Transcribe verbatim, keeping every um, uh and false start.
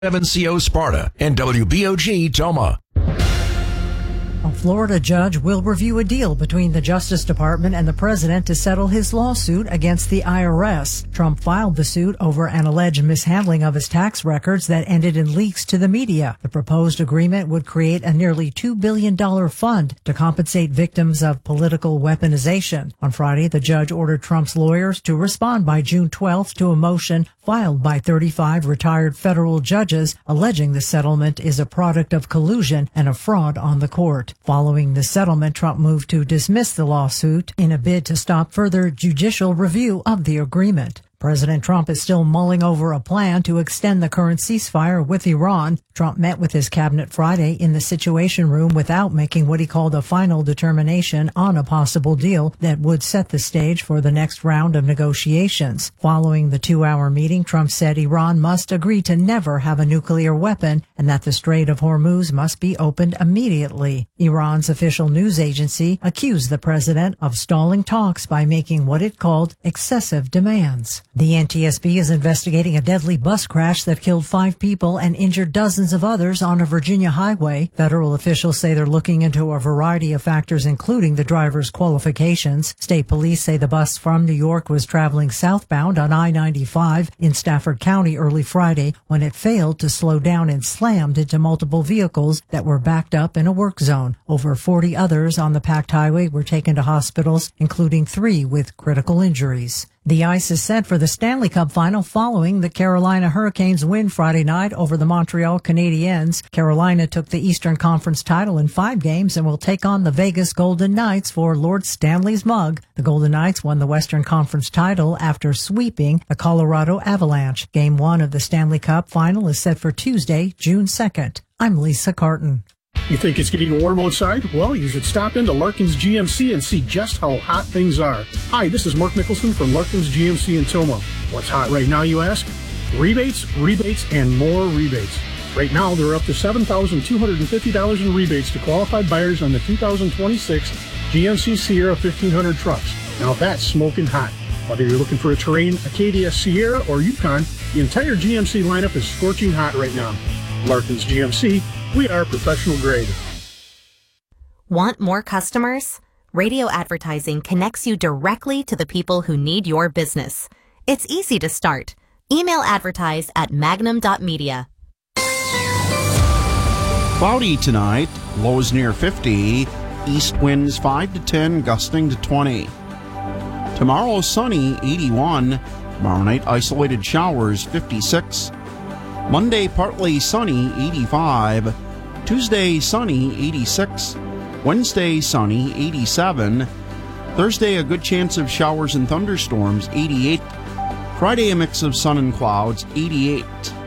seven C O Sparta and W B O G Toma. A Florida judge will review a deal between the Justice Department and the president to settle his lawsuit against the I R S. Trump filed the suit over an alleged mishandling of his tax records that ended in leaks to the media. The proposed agreement would create a nearly two billion dollars fund to compensate victims of political weaponization. On Friday, the judge ordered Trump's lawyers to respond by June twelfth to a motion filed by thirty-five retired federal judges alleging the settlement is a product of collusion and a fraud on the court. Following the settlement, Trump moved to dismiss the lawsuit in a bid to stop further judicial review of the agreement. President Trump is still mulling over a plan to extend the current ceasefire with Iran. Trump met with his cabinet Friday in the Situation Room without making what he called a final determination on a possible deal that would set the stage for the next round of negotiations. Following the two-hour meeting, Trump said Iran must agree to never have a nuclear weapon and that the Strait of Hormuz must be opened immediately. Iran's official news agency accused the president of stalling talks by making what it called excessive demands. The N T S B is investigating a deadly bus crash that killed five people and injured dozens of others on a Virginia highway. Federal officials say they're looking into a variety of factors, including the driver's qualifications. State police say the bus from New York was traveling southbound on I ninety-five in Stafford County early Friday when it failed to slow down and slammed into multiple vehicles that were backed up in a work zone. Over forty others on the packed highway were taken to hospitals, including three with critical injuries. The ice is set for the Stanley Cup final following the Carolina Hurricanes' win Friday night over the Montreal Canadiens. Carolina took the Eastern Conference title in five games and will take on the Vegas Golden Knights for Lord Stanley's mug. The Golden Knights won the Western Conference title after sweeping the Colorado Avalanche. Game one of the Stanley Cup final is set for Tuesday, June second. I'm Lisa Carton. You think it's getting warm outside? Well, you should stop into Larkin's G M C and see just how hot things are. Hi, this is Mark Nicholson from Larkin's G M C in Toma. What's hot right now, you ask? Rebates, rebates, and more rebates. Right now, there are up to seven thousand two hundred fifty dollars in rebates to qualified buyers on the two thousand twenty-six G M C Sierra fifteen hundred trucks. Now that's smoking hot. Whether you're looking for a Terrain, Acadia, Sierra, or Yukon, the entire G M C lineup is scorching hot right now. Larkin's G M C, we are professional grade. Want more customers? Radio advertising connects you directly to the people who need your business. It's easy to start. Email advertise at magnum dot media. Cloudy tonight, lows near fifty, east winds five to ten, gusting to twenty. Tomorrow sunny, eighty-one. Tomorrow night isolated showers, fifty-six. Monday partly sunny, eighty-five. Tuesday sunny, eighty-six. Wednesday sunny, eighty-seven. Thursday a good chance of showers and thunderstorms, eighty-eight. Friday a mix of sun and clouds, eighty-eight.